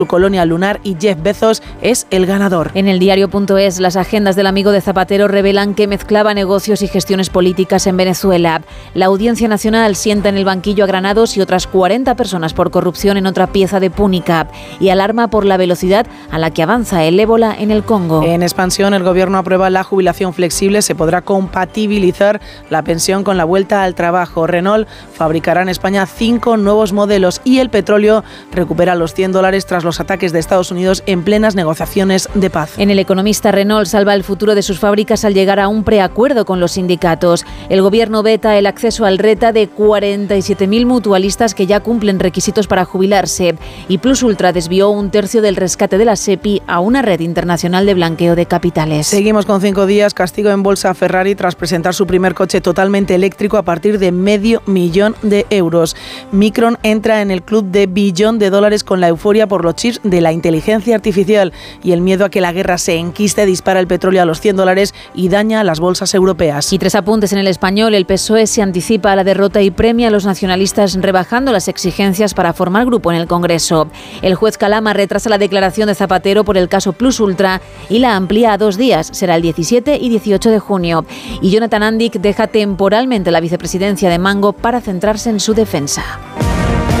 su colonia lunar y Jeff Bezos es el ganador. En el diario.es, las agendas del amigo de Zapatero revelan que mezclaba negocios y gestiones políticas en Venezuela. La Audiencia Nacional sienta en el banquillo a Granados y otras 40 personas por corrupción en otra pieza de Púnica y alarma por la velocidad a la que avanza el ébola en el Congo. En expansión, el Gobierno aprueba la jubilación flexible. Se podrá compatibilizar la pensión con la vuelta al trabajo. Renault fabricará en España 5 nuevos modelos y el petróleo recupera los $100 tras los ataques de Estados Unidos en plenas negociaciones de paz. En El Economista, Renault salva el futuro de sus fábricas al llegar a un preacuerdo con los sindicatos. El Gobierno veta el acceso al RETA de 47.000 mutualistas que ya cumplen requisitos para jubilarse. Y Plus Ultra desvió un tercio del rescate de la SEPI a una red internacional de blanqueo de capitales. Seguimos con 5 días. Castigo en bolsa a Ferrari tras presentar su primer coche totalmente eléctrico a partir de €500.000. Micron entra en el club de $1 billón con la euforia por los chips de la inteligencia artificial y el miedo a que la guerra se enquiste dispara el petróleo a los $100 y daña las bolsas europeas. Y 3 apuntes en El Español. El PSOE se anticipa a la derrota y premia a los nacionalistas rebajando las exigencias para formar grupo en el Congreso. El juez Calama retrasa la declaración de Zapatero por el caso Plus Ultra y la amplía a 2 días. Será el 17 y 18 de junio. Y Jonathan Andic deja temporalmente la vicepresidencia de Mango para centrarse en su defensa.